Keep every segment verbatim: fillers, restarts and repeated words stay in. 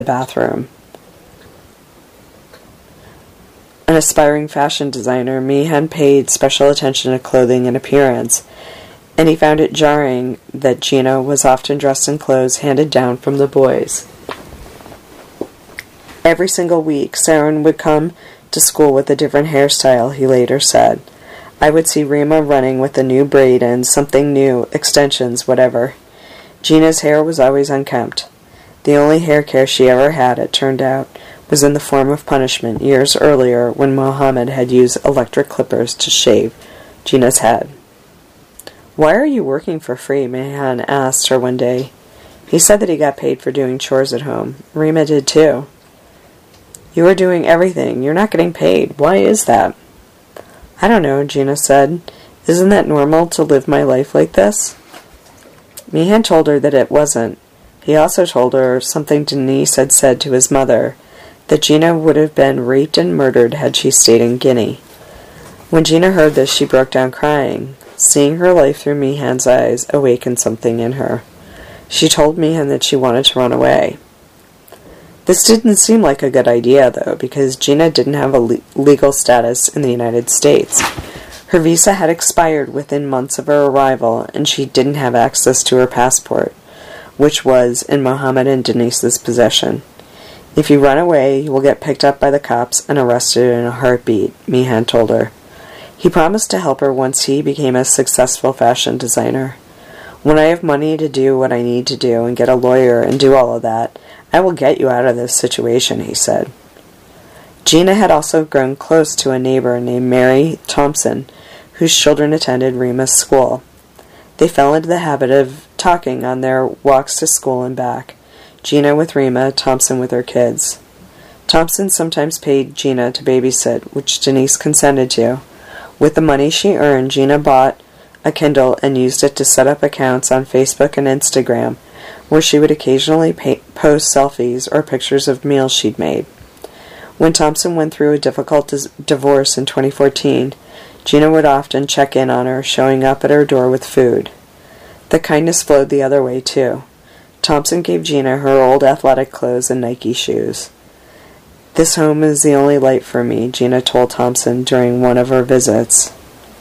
bathroom. An aspiring fashion designer, Meehan paid special attention to clothing and appearance, and he found it jarring that Gina was often dressed in clothes handed down from the boys. Every single week, Saren would come to school with a different hairstyle, he later said. I would see Rima running with a new braid and something new, extensions, whatever. Gina's hair was always unkempt. The only hair care she ever had, it turned out, was in the form of punishment years earlier when Mohammed had used electric clippers to shave Gina's head. Why are you working for free? Meehan asked her one day. He said that he got paid for doing chores at home. Rima did too. You are doing everything. You're not getting paid. Why is that? I don't know, Gina said. Isn't that normal to live my life like this? Meehan told her that it wasn't. He also told her something Denise had said to his mother, that Gina would have been raped and murdered had she stayed in Guinea. When Gina heard this, she broke down crying. Seeing her life through Meehan's eyes awakened something in her. She told Meehan that she wanted to run away. This didn't seem like a good idea, though, because Gina didn't have a le- legal status in the United States. Her visa had expired within months of her arrival, and she didn't have access to her passport, which was in Mohammed and Denise's possession. If you run away, you will get picked up by the cops and arrested in a heartbeat, Meehan told her. He promised to help her once he became a successful fashion designer. When I have money to do what I need to do and get a lawyer and do all of that, I will get you out of this situation, he said. Gina had also grown close to a neighbor named Mary Thompson, whose children attended Rima's school. They fell into the habit of talking on their walks to school and back. Gina with Rima, Thompson with her kids. Thompson sometimes paid Gina to babysit, which Denise consented to. With the money she earned, Gina bought a Kindle and used it to set up accounts on Facebook and Instagram, where she would occasionally pay- post selfies or pictures of meals she'd made. When Thompson went through a difficult dis- divorce in twenty fourteen, Gina would often check in on her, showing up at her door with food. The kindness flowed the other way, too. Thompson gave Gina her old athletic clothes and Nike shoes. This home is the only light for me, Gina told Thompson during one of her visits.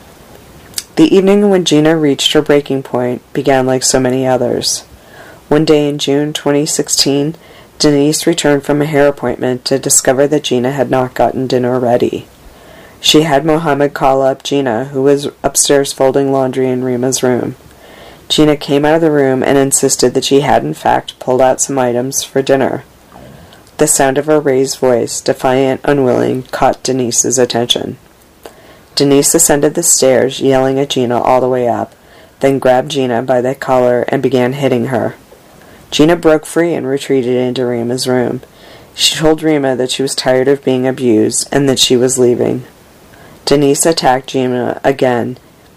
The evening when Gina reached her breaking point began like so many others. One day in June twenty sixteen, Denise returned from a hair appointment to discover that Gina had not gotten dinner ready. She had Mohammed call up Gina, who was upstairs folding laundry in Rima's room. Gina came out of the room and insisted that she had in fact pulled out some items for dinner. The sound of her raised voice, defiant, unwilling, caught Denise's attention. Denise ascended the stairs, yelling at Gina all the way up, then grabbed Gina by the collar and began hitting her. Gina broke free and retreated into Rima's room. She told Rima that she was tired of being abused and that she was leaving. Denise attacked Gina again,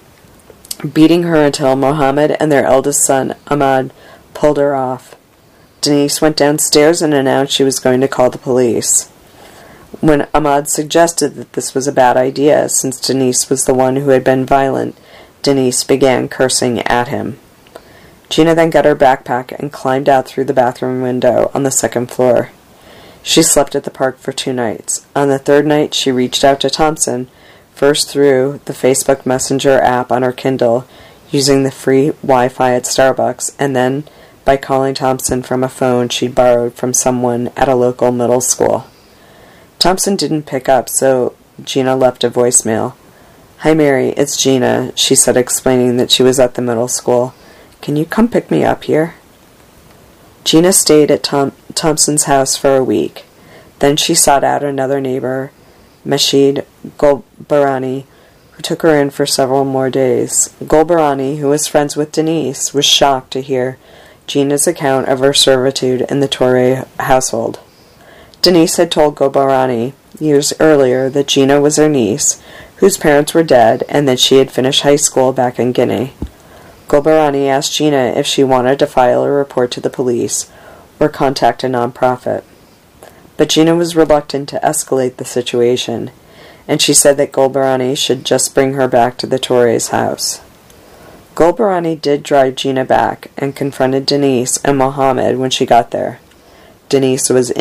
beating her until Mohammed and their eldest son, Ahmad, pulled her off. Denise went downstairs and announced she was going to call the police. When Ahmad suggested that this was a bad idea, since Denise was the one who had been violent, Denise began cursing at him. Gina then got her backpack and climbed out through the bathroom window on the second floor. She slept at the park for two nights. On the third night, she reached out to Thompson, first through the Facebook Messenger app on her Kindle, using the free Wi-Fi at Starbucks, and then by calling Thompson from a phone she'd borrowed from someone at a local middle school. Thompson didn't pick up, so Gina left a voicemail. Hi Mary, it's Gina, she said, explaining that she was at the middle school. Can you come pick me up here? Gina stayed at Tom- Thompson's house for a week. Then she sought out another neighbor, Mashid Golbarani, who took her in for several more days. Golbarani, who was friends with Denise, was shocked to hear Gina's account of her servitude in the Torre household. Denise had told Golbarani years earlier that Gina was her niece, whose parents were dead, and that she had finished high school back in Guinea. Golbarani asked Gina if she wanted to file a report to the police or contact a nonprofit. But Gina was reluctant to escalate the situation, and she said that Golbarani should just bring her back to the Torres' house. Golbarani did drive Gina back and confronted Denise and Mohammed when she got there. Denise was